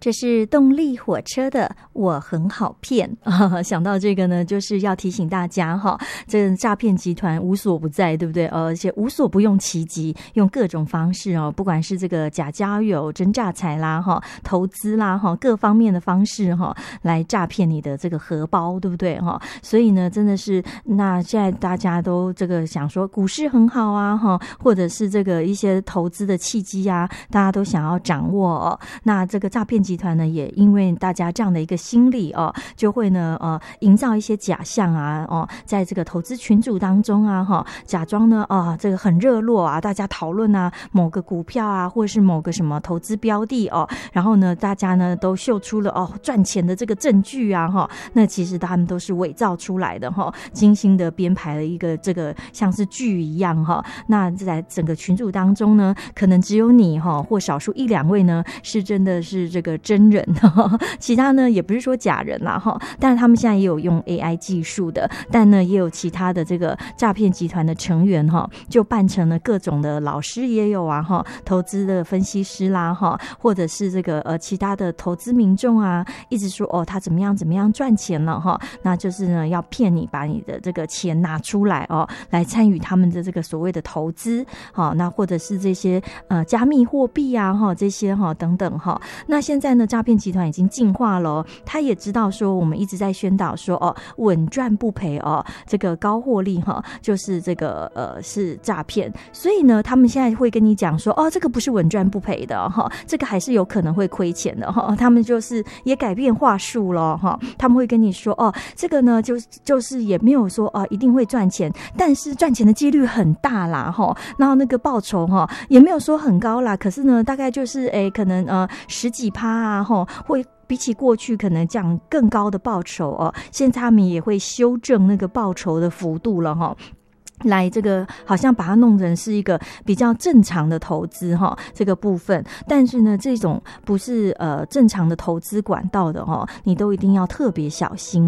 这是动力火车的我很好骗想到这个呢，就是要提醒大家这个诈骗集团无所不在，对不对？而且无所不用其极，用各种方式不管是这个假交友、真诈财啦投资啦各方面的方式来诈骗你的这个荷包，对不对所以呢，真的是那现在大家都这个想说股市很好啊或者是这个一些投资的契机啊，大家都想要掌握那这个诈骗集团呢，也因为大家这样的一个心理就会呢营造一些假象啊在这个投资群组当中啊假装呢这个很热络啊，大家讨论啊某个股票啊，或者是某个什么投资标的然后呢大家呢都秀出了赚钱的这个证据啊那其实他们都是伪造出来的精心的编排了一个这个像是剧一样那在整个群组当中呢，可能只有你或少数一两位呢是真的是这个真人其他呢也不是说假人啦但是他们现在也有用 AI 技术的，但呢也有其他的这个诈骗集团的成员就扮成了各种的老师也有啊投资的分析师啦或者是这个其他的投资民众啊，一直说他怎么样怎么样赚钱了那就是呢要骗你把你的这个钱拿出来来参与他们的这个所谓的投资那或者是这些加密货币啊这些等等那现在呢诈骗集团已经进化了他也知道说我们一直在宣导说稳赚不赔这个高获利就是这个是诈骗，所以呢他们现在会跟你讲说这个不是稳赚不赔的这个还是有可能会亏钱的他们就是也改变话术了他们会跟你说这个呢就是也没有说一定会赚钱，但是赚钱的几率很大啦然后那个报酬也没有说很高啦，可是呢大概就是可能10几%啊会比起过去可能讲更高的报酬现在他们也会修正那个报酬的幅度了来这个好像把它弄成是一个比较正常的投资这个部分，但是呢这种不是正常的投资管道的你都一定要特别小心。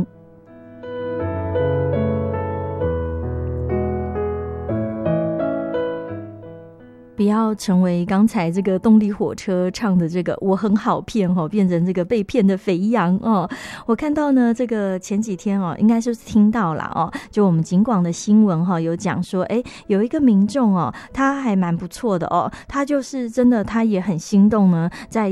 不要成为刚才这个动力火车唱的这个我很好骗变成这个被骗的肥羊我看到呢这个前几天应该是听到了就我们警广的新闻有讲说有一个民众他还蛮不错的他就是真的他也很心动呢，在